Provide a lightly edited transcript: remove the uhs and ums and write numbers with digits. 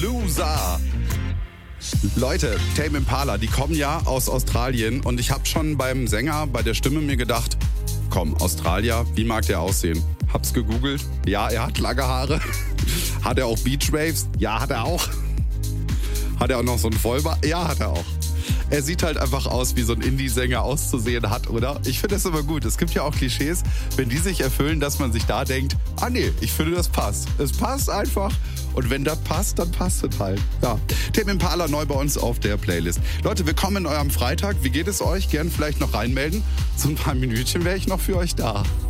Loser. Leute, Tame Impala, die kommen ja aus Australien und ich habe schon beim Sänger, bei der Stimme mir gedacht, komm, Australier, wie mag der aussehen? Hab's gegoogelt. Ja, er hat lange Haare. Hat er auch Beachwaves? Ja, hat er auch. Hat er auch noch so einen Vollbart? Ja, hat er auch. Er sieht halt einfach aus, wie so ein Indie-Sänger auszusehen hat, oder? Ich finde das immer gut. Es gibt ja auch Klischees, wenn die sich erfüllen, dass man sich da denkt, ah nee, ich finde, das passt. Es passt einfach. Und wenn das passt, dann passt es halt. Ja, Tame Impala neu bei uns auf der Playlist. Leute, willkommen in eurem Freitag. Wie geht es euch? Gern vielleicht noch reinmelden. So ein paar Minütchen wäre ich noch für euch da.